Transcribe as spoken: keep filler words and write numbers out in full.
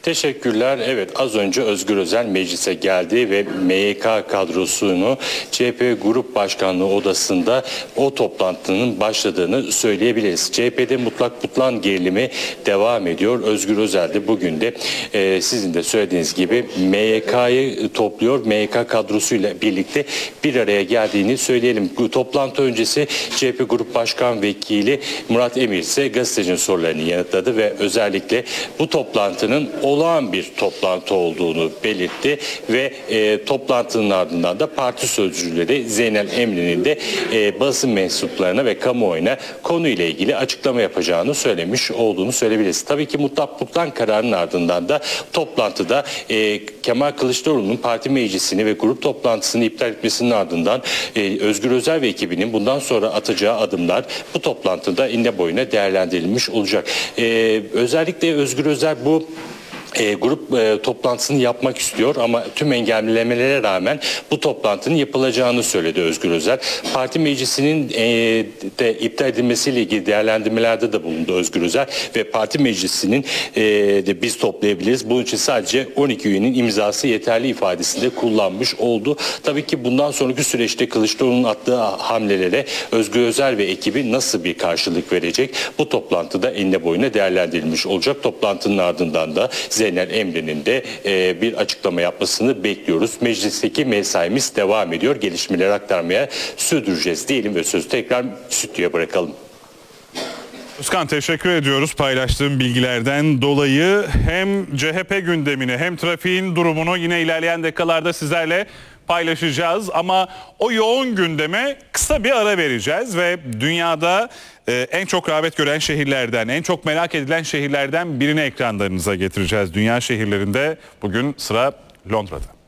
Teşekkürler. Evet, az önce Özgür Özel meclise geldi ve M Y K kadrosunu C H P Grup Başkanlığı odasında o toplantının başladığını söyleyebiliriz. C H P'de mutlak butlan gerilimi devam ediyor. Özgür Özel de bugün de e, sizin de söylediğiniz gibi M Y K'yı topluyor. M Y K kadrosuyla birlikte bir araya geldiğini söyleyelim. Bu toplantı öncesi C H P Grup Başkan Vekili Murat Emir ise gazetecinin sorularını yanıtladı ve özellikle bu toplantının olağan bir toplantı olduğunu belirtti ve e, toplantının ardından da parti sözcüleri Zeynel Emre'nin de e, basın mensuplarına ve kamuoyuna konuyla ilgili açıklama yapacağını söylemiş olduğunu söyleyebiliriz. Tabii ki mutlak butlan kararının ardından da toplantıda e, Kemal Kılıçdaroğlu'nun parti meclisini ve grup toplantısını iptal etmesinin ardından e, Özgür Özel ve ekibinin bundan sonra atacağı adımlar bu toplantıda inne boyuna değerlendirilmiş olacak. E, özellikle Özgür Özel bu E, grup e, toplantısını yapmak istiyor ama tüm engellemelere rağmen bu toplantının yapılacağını söyledi Özgür Özel. Parti meclisinin e, de iptal edilmesiyle ilgili değerlendirmelerde de bulundu Özgür Özel ve parti meclisinin e, de biz toplayabiliriz. Bunun için sadece on iki üyenin imzası yeterli ifadesinde kullanmış oldu. Tabii ki bundan sonraki süreçte Kılıçdaroğlu'nun attığı hamlelere Özgür Özel ve ekibi nasıl bir karşılık verecek? Bu toplantıda enine boyuna değerlendirilmiş olacak. Toplantının ardından da Zeynel Emre'nin de e, bir açıklama yapmasını bekliyoruz. Meclisteki mesaimiz devam ediyor. Gelişmeleri aktarmaya sürdüreceğiz diyelim ve sözü tekrar stüdyoya bırakalım. Özkan, teşekkür ediyoruz paylaştığım bilgilerden dolayı. Hem C H P gündemini hem trafiğin durumunu yine ilerleyen dakikalarda sizlerle paylaşacağız. Ama o yoğun gündeme kısa bir ara vereceğiz ve dünyada e, en çok rağbet gören şehirlerden, en çok merak edilen şehirlerden birini ekranlarınıza getireceğiz. Dünya şehirlerinde bugün sıra Londra'da.